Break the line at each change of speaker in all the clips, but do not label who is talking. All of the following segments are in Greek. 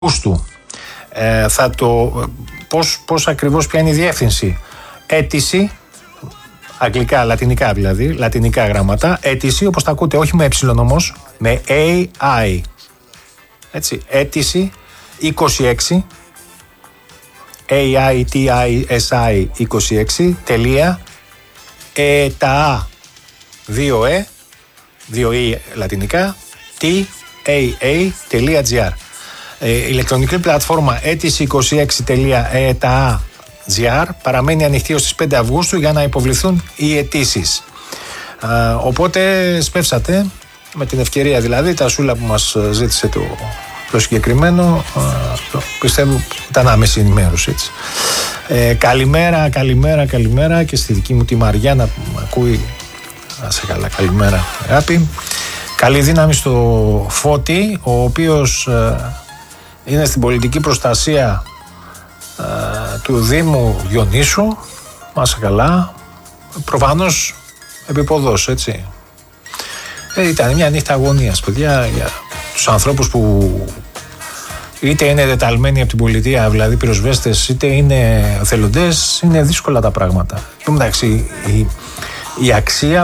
Αυγούστου. Πώς ακριβώς, ποια είναι η διεύθυνση? Αίτηση, αγγλικά, λατινικά δηλαδή, λατινικά γράμματα, αίτηση όπως τα ακούτε, όχι με ε όμως, με AI. Έτσι, αίτηση 26, AITISI 26, τελεία, τα 2 λατινικά, TAA.gr. Ηλεκτρονική πλατφόρμα αίτηση26.eta.gr παραμένει ανοιχτή ως τις 5 Αυγούστου για να υποβληθούν οι αιτήσεις. Οπότε σπεύσατε, με την ευκαιρία δηλαδή, τα Σούλα που μας ζήτησε το συγκεκριμένο, πιστεύω ήταν άμεση ενημέρωση. Καλημέρα και στη δική μου τη Μαριάννα που με ακούει. Σε καλά, καλημέρα αγάπη. Καλή δύναμη στο Φώτη, ο οποίος είναι στην πολιτική προστασία του Δήμου Διονύσου. Μάσα καλά. Προφανώς επιποδός, έτσι. Ήταν μια νύχτα αγωνίας, παιδιά, για τους ανθρώπους που είτε είναι δεταλμένοι από την πολιτεία, δηλαδή πυροσβέστες, είτε είναι θελοντές. Είναι δύσκολα τα πράγματα. Εντάξει, η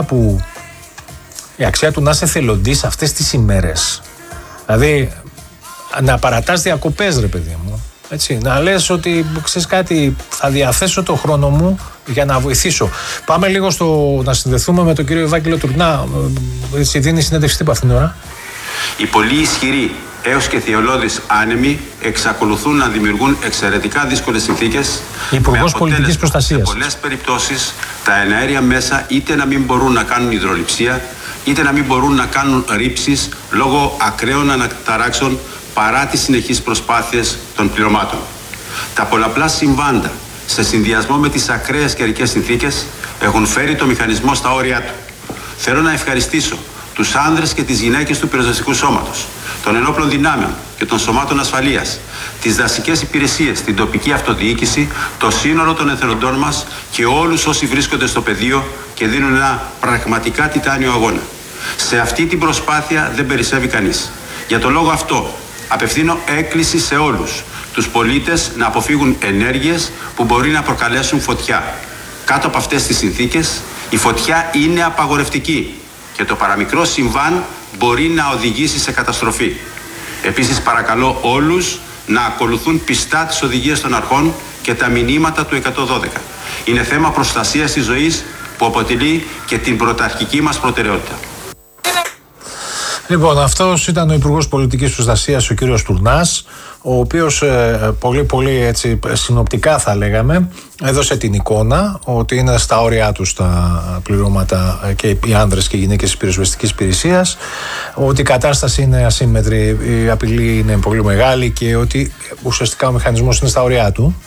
αξία του να είσαι θελοντής αυτές τις ημέρες, δηλαδή να παρατάς διακοπές, ρε παιδί μου, έτσι, να λες ότι ξέρεις κάτι, θα διαθέσω το χρόνο μου για να βοηθήσω. Πάμε λίγο να συνδεθούμε με τον κύριο Ευάγγελο Τουρνά. Έτσι, δίνει συνέντευξη τύπου αυτήν την ώρα.
Οι πολύ ισχυροί έως και θειολώδεις άνεμοι εξακολουθούν να δημιουργούν εξαιρετικά δύσκολες συνθήκες.
Υπουργός Πολιτικής Προστασίας.
Σε πολλές περιπτώσεις τα εναέρια μέσα είτε να μην μπορούν να κάνουν υδρολειψία, είτε να μην μπορούν να κάνουν ρήψεις λόγω ακραίων αναταράξεων παρά τις συνεχείς προσπάθειες των πληρωμάτων. Τα πολλαπλά συμβάντα σε συνδυασμό με τις ακραίες καιρικές συνθήκες έχουν φέρει το μηχανισμό στα όρια του. Θέλω να ευχαριστήσω τους άνδρες και τις γυναίκες του πυροσβεστικού σώματος, των ενόπλων δυνάμεων και των σωμάτων ασφαλείας, τις δασικές υπηρεσίες, την τοπική αυτοδιοίκηση, το σύνολο των εθελοντών μας και όλους όσοι βρίσκονται στο πεδίο και δίνουν ένα πραγματικά τιτάνιο αγώνα. Σε αυτή την προσπάθεια δεν περισσεύει κανείς. Για τον λόγο αυτό απευθύνω έκκληση σε όλους τους πολίτες να αποφύγουν ενέργειες που μπορεί να προκαλέσουν φωτιά. Κάτω από αυτές τις συνθήκες η φωτιά είναι απαγορευτική και το παραμικρό συμβάν μπορεί να οδηγήσει σε καταστροφή. Επίσης παρακαλώ όλους να ακολουθούν πιστά τις οδηγίες των αρχών και τα μηνύματα του 112. Είναι θέμα προστασίας της ζωής που αποτελεί και την πρωταρχική μας προτεραιότητα.
Λοιπόν, αυτός ήταν ο Υπουργός Πολιτικής Προστασίας, ο κύριος Τουρνάς, ο οποίος πολύ έτσι συνοπτικά θα λέγαμε έδωσε την εικόνα ότι είναι στα όρια τους τα πληρώματα και οι άνδρες και οι γυναίκες της πυροσβεστικής υπηρεσίας, ότι η κατάσταση είναι ασύμμετρη, η απειλή είναι πολύ μεγάλη και ότι ουσιαστικά ο μηχανισμός είναι στα όρια του.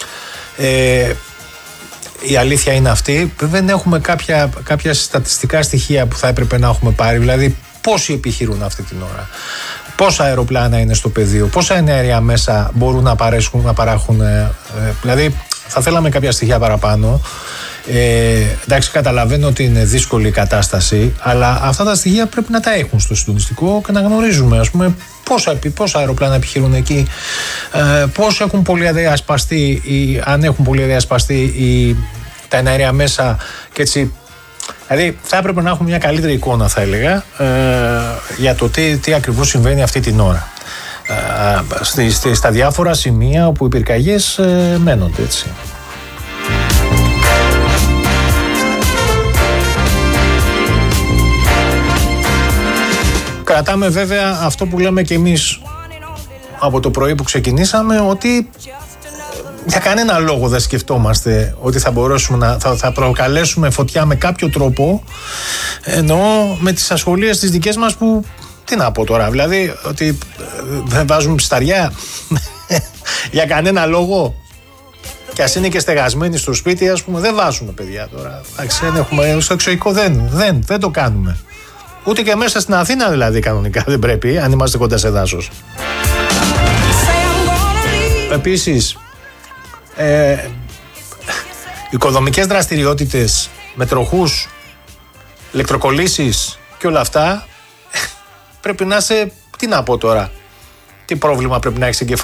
Η αλήθεια είναι αυτή. Δεν έχουμε κάποια στατιστικά στοιχεία που θα έπρεπε να έχουμε πάρει, δηλαδή πόσοι επιχειρούν αυτή την ώρα, πόσα αεροπλάνα είναι στο πεδίο, πόσα εναέρια μέσα μπορούν να παράχουν, δηλαδή θα θέλαμε κάποια στοιχεία παραπάνω. Εντάξει, καταλαβαίνω ότι είναι δύσκολη η κατάσταση, αλλά αυτά τα στοιχεία πρέπει να τα έχουν στο συντονιστικό και να γνωρίζουμε, ας πούμε, πόσα αεροπλάνα επιχειρούν εκεί, πώς έχουν πολυαδιασπαστεί ή αν έχουν πολυαδιασπαστεί τα εναέρια μέσα και έτσι. Δηλαδή θα έπρεπε να έχουμε μια καλύτερη εικόνα, θα έλεγα, για το τι ακριβώς συμβαίνει αυτή την ώρα στα διάφορα σημεία όπου οι πυρκαγιές μένονται, έτσι. Κρατάμε βέβαια αυτό που λέμε και εμείς από το πρωί που ξεκινήσαμε, ότι για κανένα λόγο δεν σκεφτόμαστε ότι θα μπορέσουμε θα προκαλέσουμε φωτιά με κάποιο τρόπο, εννοώ με τις ασχολίες τις δικές μας που, τι να πω τώρα, δηλαδή ότι δεν βάζουμε ψταριά για κανένα λόγο, και ας είναι και στεγασμένοι στο σπίτι, ας πούμε, δεν βάζουμε, παιδιά, τώρα, δεν έχουμε, στο εξωτερικό δεν το κάνουμε, ούτε και μέσα στην Αθήνα δηλαδή κανονικά δεν πρέπει, αν είμαστε κοντά σε δάσος. Επίσης, οικοδομικές δραστηριότητες με τροχούς, ηλεκτροκολλήσεις και όλα αυτά πρέπει να είσαι, τι να πω τώρα, τι πρόβλημα πρέπει να έχεις